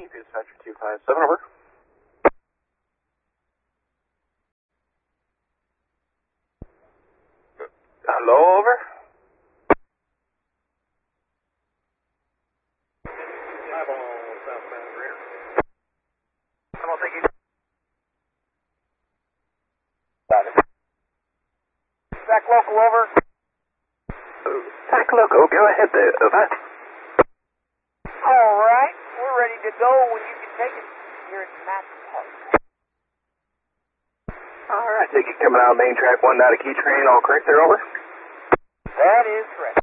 Dispatcher 257, over. Hello, over. I'm taking. Got it. Back local, over. Back local, go ahead there, over. All right, we're ready to go when you can take it here at Matt Park. All right, ticket coming out of main track 1 out of Key Train, all correct there, over. That is correct.